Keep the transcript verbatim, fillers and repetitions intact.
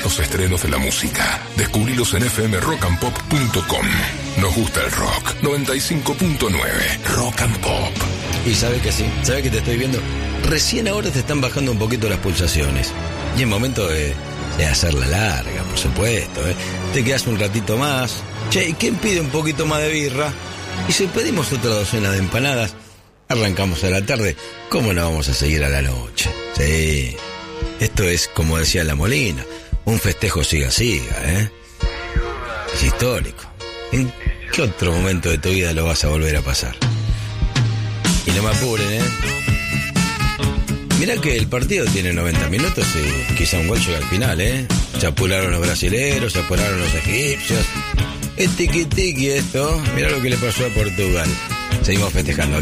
Los estrenos de la música. Descubrilos en f m rock and pop punto com. Nos gusta el rock. noventa y cinco punto nueve. Rock and Pop. Y sabe que sí, sabe que te estoy viendo. Recién ahora te están bajando un poquito las pulsaciones. Y es momento de, de hacerla larga, por supuesto, ¿eh? Te quedas un ratito más. Che, ¿y quién pide un poquito más de birra? Y si pedimos otra docena de empanadas, arrancamos a la tarde. ¿Cómo no vamos a seguir a la noche? Sí. Esto es, como decía La Molina, un festejo siga-siga, ¿eh? Es histórico. ¿En qué otro momento de tu vida lo vas a volver a pasar? Y no me apuren, ¿eh? Mirá que el partido tiene noventa minutos y quizá un gol llega al final, ¿eh? Se apuraron los brasileros, se apuraron los egipcios. Es tiqui-tiqui esto. Mirá lo que le pasó a Portugal. Seguimos festejando.